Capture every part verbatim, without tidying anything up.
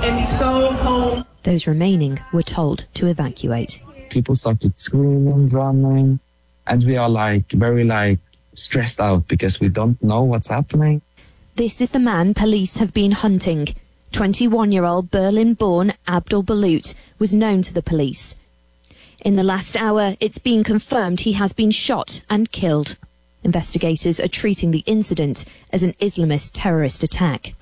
and go home. Those remaining were told to evacuate. People started screaming, drumming, and we are like very like stressed out because we don't know what's happening. This is the man police have been hunting. twenty-one-year-old Berlin-born Abdul Balut was known to the police. In the last hour, it's been confirmed he has been shot and killed. Investigators are treating the incident as an Islamist terrorist attack.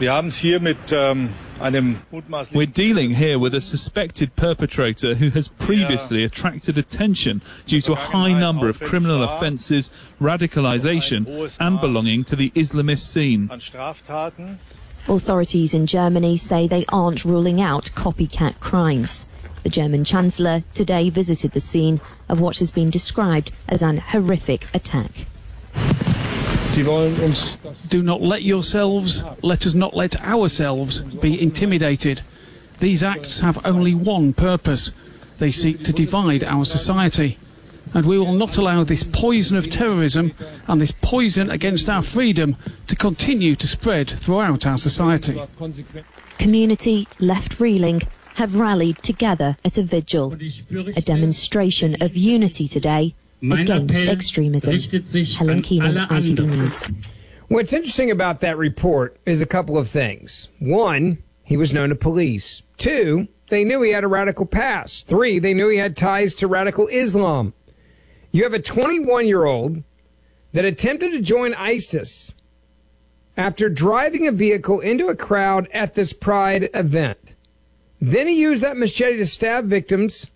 We're dealing here with a suspected perpetrator who has previously attracted attention due to a high number of criminal offences, radicalisation and belonging to the Islamist scene. Authorities in Germany say they aren't ruling out copycat crimes. The German Chancellor today visited the scene of what has been described as an horrific attack. Do not let yourselves, let us not let ourselves be intimidated. These acts have only one purpose. They seek to divide our society. And we will not allow this poison of terrorism and this poison against our freedom to continue to spread throughout our society. Community left reeling have rallied together at a vigil, a demonstration of unity today against extremism. Helen Keenan, I T V News. What's interesting about that report is a couple of things. One, he was known to police. Two, they knew he had a radical past. Three, they knew he had ties to radical Islam. You have a twenty-one-year-old that attempted to join ISIS after driving a vehicle into a crowd at this Pride event. Then he used that machete to stab victims.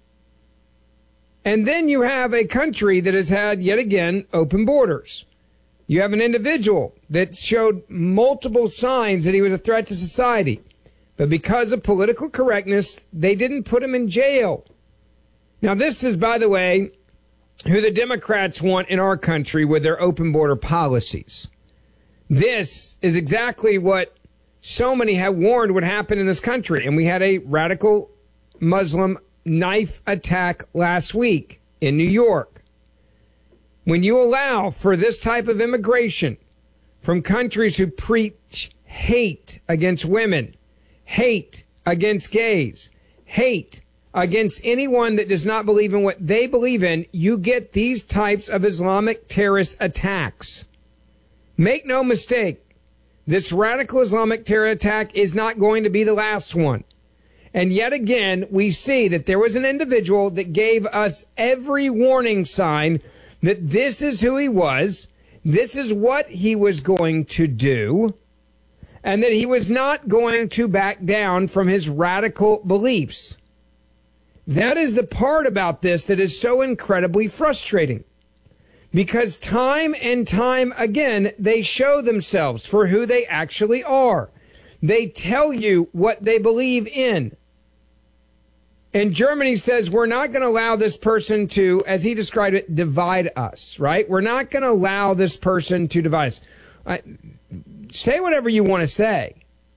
And then you have a country that has had, yet again, open borders. You have an individual that showed multiple signs that he was a threat to society. But because of political correctness, they didn't put him in jail. Now, this is, by the way, who the Democrats want in our country with their open border policies. This is exactly what so many have warned would happen in this country. And we had a radical Muslim knife attack last week in New York. When you allow for this type of immigration from countries who preach hate against women, hate against gays, hate against anyone that does not believe in what they believe in, you get these types of Islamic terrorist attacks. Make no mistake, this radical Islamic terror attack is not going to be the last one. And yet again, we see that there was an individual that gave us every warning sign that this is who he was, this is what he was going to do, and that he was not going to back down from his radical beliefs. That is the part about this that is so incredibly frustrating. Because time and time again, they show themselves for who they actually are. They tell you what they believe in. And Germany says, we're not going to allow this person to, as he described it, divide us, right? We're not going to allow this person to divide us. Uh, say whatever you want to say.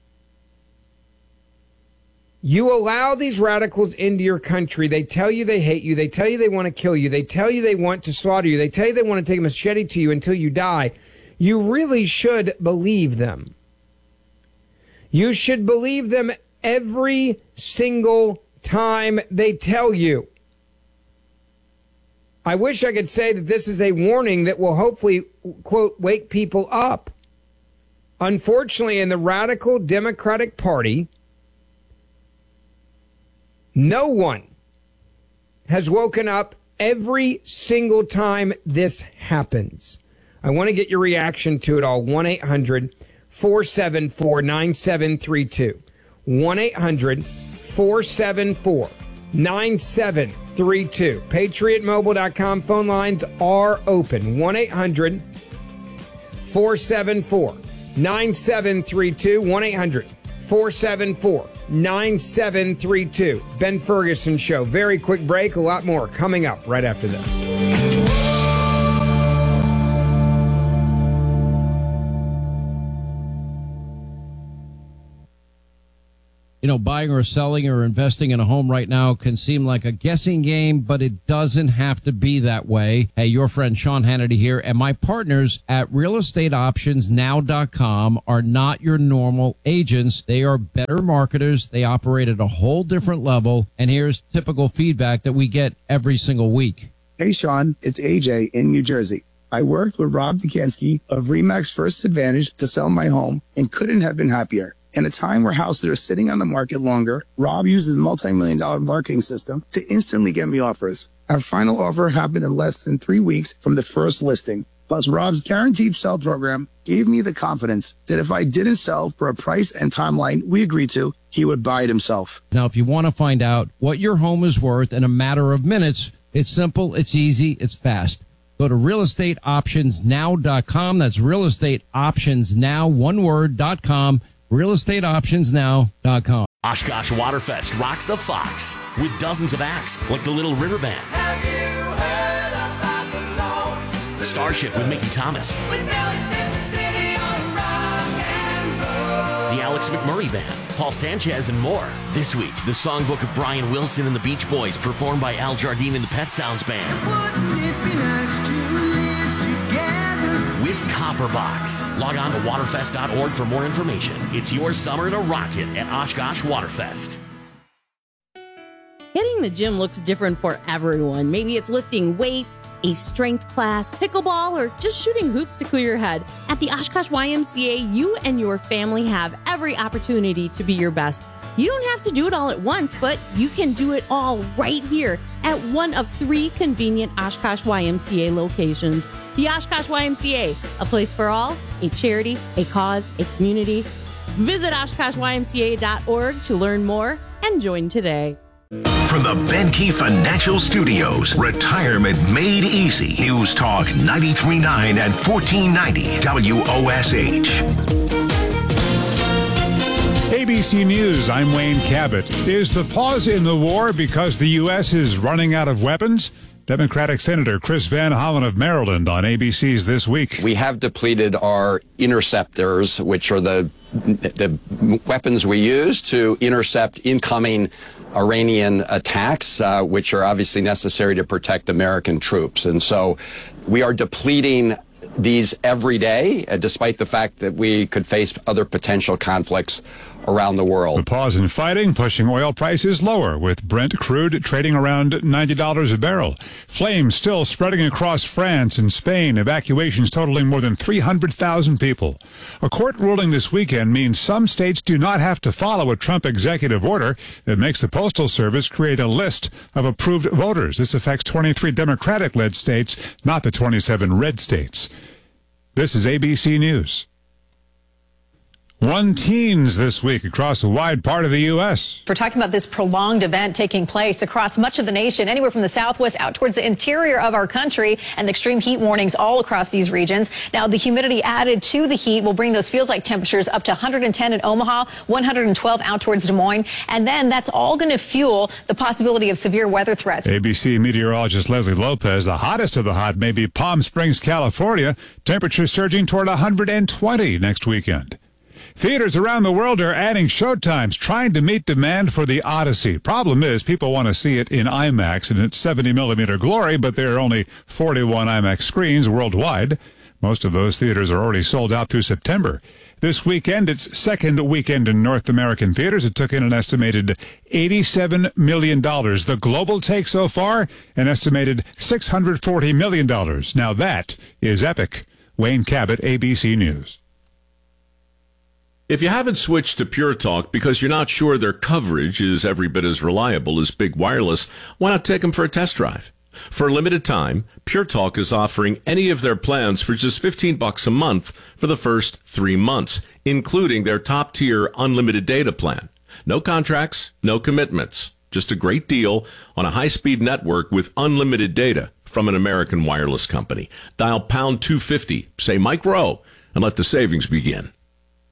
You allow these radicals into your country. They tell you they hate you. They tell you they want to kill you. They tell you they want to slaughter you. They tell you they want to take a machete to you until you die. You really should believe them. You should believe them every single time they tell you. I wish I could say that this is a warning that will hopefully, quote, wake people up. Unfortunately, in the radical Democratic Party, no one has woken up every single time this happens. I want to get your reaction to it all. one eight hundred four seven four nine seven three two. one eight hundred four seven four nine seven three two. patriot mobile dot com phone lines are open. one eight hundred four seven four nine seven three two. one eight hundred four seven four nine seven three two. Ben Ferguson Show. Very quick break. A lot more coming up right after this. You know, buying or selling or investing in a home right now can seem like a guessing game, but it doesn't have to be that way. Hey, your friend Sean Hannity here, and my partners at real estate options now dot com are not your normal agents. They are better marketers. They operate at a whole different level, and here's typical feedback that we get every single week. Hey, Sean, it's A J in New Jersey. I worked with Rob Dukansky of RE/MAX First Advantage to sell my home and couldn't have been happier. In a time where houses are sitting on the market longer, Rob uses a multi-million dollar marketing system to instantly get me offers. Our final offer happened in less than three weeks from the first listing. Plus, Rob's guaranteed sell program gave me the confidence that if I didn't sell for a price and timeline we agreed to, he would buy it himself. Now, if you want to find out what your home is worth in a matter of minutes, it's simple, it's easy, it's fast. Go to real estate options now dot com. That's real estate options now, one word, dot com. real estate options now dot com. Oshkosh Waterfest rocks the Fox with dozens of acts like the Little River Band, Have you heard about the Lords? the Starship with Mickey Thomas, We built this city on rock and roll. the Alex McMurray Band, Paul Sanchez, and more. This week, the songbook of Brian Wilson and the Beach Boys, performed by Al Jardine and the Pet Sounds Band. Wouldn't it be nice to live together? With Copperbox. Log on to waterfest dot org for more information. It's your summer to rock it at Oshkosh Waterfest. Hitting the gym looks different for everyone. Maybe it's lifting weights, a strength class, pickleball, or just shooting hoops to clear your head. At the Oshkosh Y M C A, you and your family have every opportunity to be your best. You don't have to do it all at once, but you can do it all right here at one of three convenient Oshkosh Y M C A locations. The Oshkosh Y M C A, a place for all, a charity, a cause, a community. Visit Oshkosh Y M C A dot org to learn more and join today. From the Benke Financial Studios, retirement made easy. News Talk ninety-three point nine and fourteen ninety W O S H. A B C News, I'm Wayne Cabot. Is the pause in the war because the U S is running out of weapons? Democratic Senator Chris Van Hollen of Maryland on A B C's This Week. We have depleted our interceptors, which are the the weapons we use to intercept incoming Iranian attacks, uh, which are obviously necessary to protect American troops. And so we are depleting these every day, uh, despite the fact that we could face other potential conflicts around the world. The pause in fighting pushing oil prices lower, with Brent crude trading around ninety dollars a barrel. Flames still spreading across France and Spain, evacuations totaling more than three hundred thousand people. A court ruling this weekend means some states do not have to follow a Trump executive order that makes the Postal Service create a list of approved voters. This affects twenty-three Democratic-led states, not the twenty-seven red states. This is A B C News. One teens this week across a wide part of the U S. We're talking about this prolonged event taking place across much of the nation, anywhere from the southwest out towards the interior of our country, and the extreme heat warnings all across these regions. Now, the humidity added to the heat will bring those feels like temperatures up to one hundred ten in Omaha, one hundred twelve out towards Des Moines, and then that's all going to fuel the possibility of severe weather threats. A B C meteorologist Leslie Lopez, the hottest of the hot may be Palm Springs, California. Temperatures surging toward one hundred twenty next weekend. Theaters around the world are adding showtimes, trying to meet demand for The Odyssey. Problem is, people want to see it in IMAX and its seventy millimeter glory, but there are only forty-one IMAX screens worldwide. Most of those theaters are already sold out through September. This weekend, its second weekend in North American theaters, it took in an estimated eighty-seven million dollars. The global take so far, an estimated six hundred forty million dollars. Now that is epic. Wayne Cabot, A B C News. If you haven't switched to Pure Talk because you're not sure their coverage is every bit as reliable as Big Wireless, why not take them for a test drive? For a limited time, Pure Talk is offering any of their plans for just fifteen bucks a month for the first three months, including their top-tier unlimited data plan. No contracts, no commitments. Just a great deal on a high-speed network with unlimited data from an American wireless company. Dial pound two fifty, say Mike Rowe, and let the savings begin.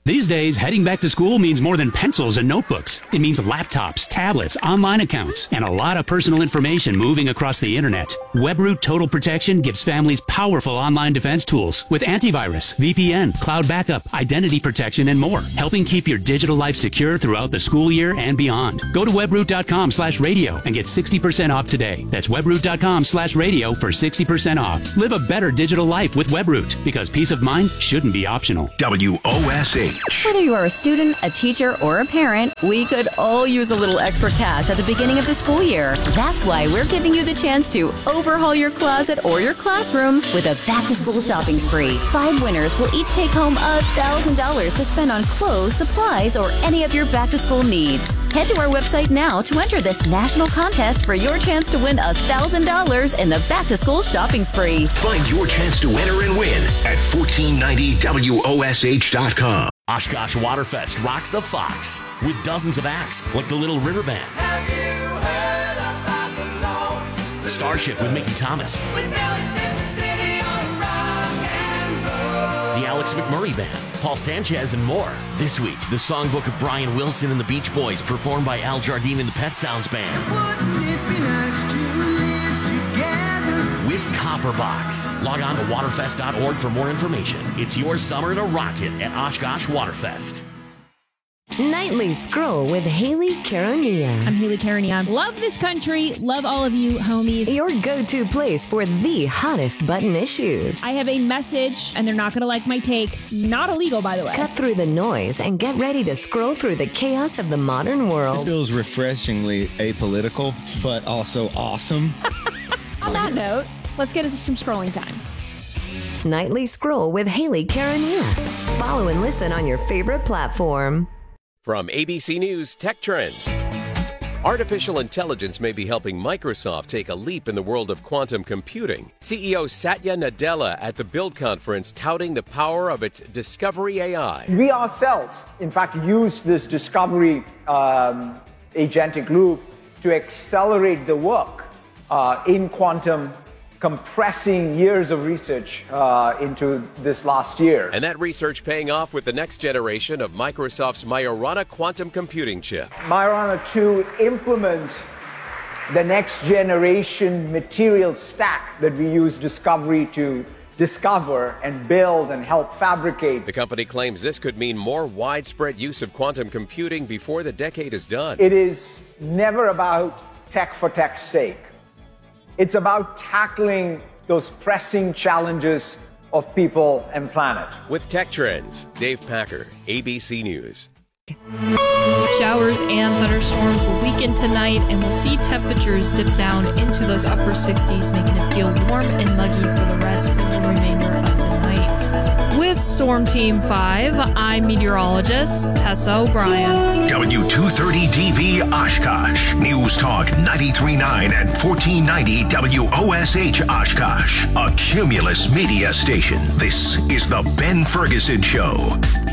These days, heading back to school means more than pencils and notebooks. It means laptops, tablets, online accounts, and a lot of personal information moving across the internet. WebRoot Total Protection gives families powerful online defense tools with antivirus, V P N, cloud backup, identity protection, and more, helping keep your digital life secure throughout the school year and beyond. Go to webroot.com slash radio and get sixty percent off today. That's webroot.com slash radio for sixty percent off. Live a better digital life with WebRoot, because peace of mind shouldn't be optional. W O S H. Whether you are a student, a teacher, or a parent, we could all use a little extra cash at the beginning of the school year. That's why we're giving you the chance to overhaul your closet or your classroom with a back-to-school shopping spree. Five winners will each take home one thousand dollars to spend on clothes, supplies, or any of your back-to-school needs. Head to our website now to enter this national contest for your chance to win one thousand dollars in the back-to-school shopping spree. Find your chance to enter and win at fourteen ninety W O S H dot com. Oshkosh Waterfest rocks the Fox with dozens of acts like the Little River Band, Have you heard about the launch? the Starship with Mickey Thomas, We built this city on rock and roll. the Alex McMurray Band, Paul Sanchez, and more. This week, the songbook of Brian Wilson and the Beach Boys, performed by Al Jardine and the Pet Sounds Band. Wouldn't it be nice to live together? With Copperbox. Log on to waterfest dot org for more information. It's your summer to rock it at Oshkosh Waterfest. Nightly Scroll with Haley Caronia. I'm Haley Caronia. Love this country. Love all of you, homies. Your go-to place for the hottest button issues. I have a message, and they're not going to like my take. Not illegal, by the way. Cut through the noise and get ready to scroll through the chaos of the modern world. This feels refreshingly apolitical, but also awesome. On that note, let's get into some scrolling time. Nightly Scroll with Haley Caronia. Follow and listen on your favorite platform. From A B C News Tech Trends. Artificial intelligence may be helping Microsoft take a leap in the world of quantum computing. C E O Satya Nadella at the Build conference touting the power of its Discovery A I. We ourselves, in fact, use this Discovery um, agentic loop to accelerate the work uh, in quantum, compressing years of research uh, into this last year. And that research paying off with the next generation of Microsoft's Majorana quantum computing chip. Majorana two implements the next generation material stack that we use Discovery to discover and build and help fabricate. The company claims this could mean more widespread use of quantum computing before the decade is done. It is never about tech for tech's sake. It's about tackling those pressing challenges of people and planet. With Tech Trends, Dave Packer, A B C News. Showers and thunderstorms will weaken tonight, and we'll see temperatures dip down into those upper sixties, making it feel warm and muggy for the rest of the remainder of the night. With Storm Team five, I'm meteorologist Tessa O'Brien. W two thirty D V Oshkosh. News Talk ninety-three point nine and fourteen ninety W O S H Oshkosh. A Cumulus media station. This is the Ben Ferguson Show.